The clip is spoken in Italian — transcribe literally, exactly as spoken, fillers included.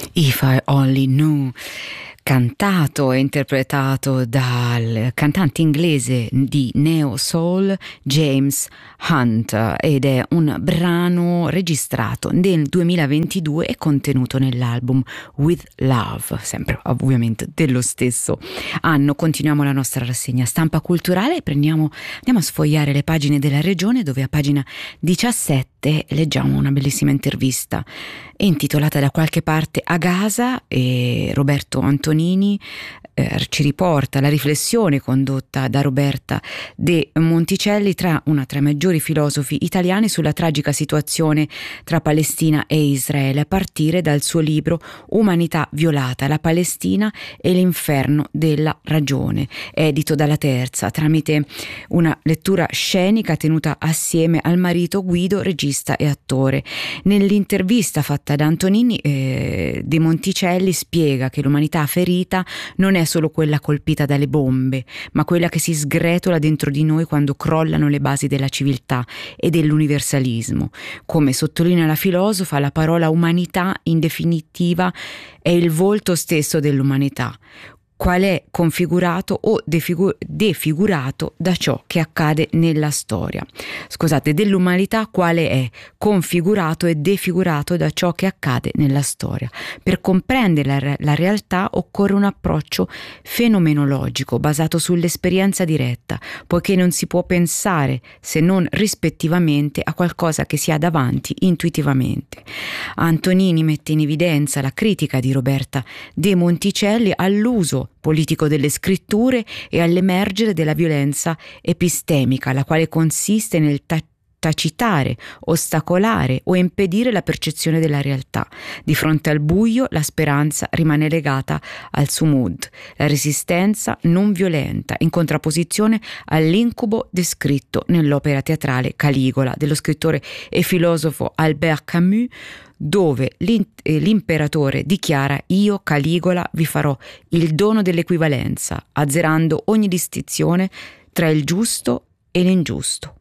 If I Only Knew, cantato e interpretato dal cantante inglese di neo soul James Hunt, ed è un brano registrato nel duemilaventidue e contenuto nell'album With Love, sempre ovviamente dello stesso anno. Continuiamo la nostra rassegna stampa culturale e prendiamo, andiamo a sfogliare le pagine della Regione, dove a pagina diciassette leggiamo una bellissima intervista intitolata Da qualche parte a Gaza, e Roberto Antonini eh, ci riporta la riflessione condotta da Roberta De Monticelli, tra una tra i maggiori filosofi italiani, sulla tragica situazione tra Palestina e Israele, a partire dal suo libro Umanità violata, la Palestina e l'inferno della ragione, edito dalla Terza, tramite una lettura scenica tenuta assieme al marito Guido, regista e attore. Nell'intervista fatta da Antonini, eh, De Monticelli spiega che l'umanità ferita non è solo quella colpita dalle bombe, ma quella che si sgretola dentro di noi quando crollano le basi della civiltà e dell'universalismo. Come sottolinea la filosofa, la parola umanità in definitiva è il volto stesso dell'umanità, qual è configurato o defigu- defigurato da ciò che accade nella storia. Scusate, dell'umanità quale è configurato e defigurato da ciò che accade nella storia. Per comprendere la, la realtà occorre un approccio fenomenologico basato sull'esperienza diretta, poiché non si può pensare se non rispettivamente a qualcosa che si ha davanti intuitivamente. Antonini mette in evidenza la critica di Roberta De Monticelli all'uso politico delle scritture e all'emergere della violenza epistemica, la quale consiste nel ta- tacitare, ostacolare o impedire la percezione della realtà. Di fronte al buio, la speranza rimane legata al sumud, la resistenza non violenta, in contrapposizione all'incubo descritto nell'opera teatrale Caligola dello scrittore e filosofo Albert Camus, dove l'imperatore dichiara: io Caligola vi farò il dono dell'equivalenza, azzerando ogni distinzione tra il giusto e l'ingiusto.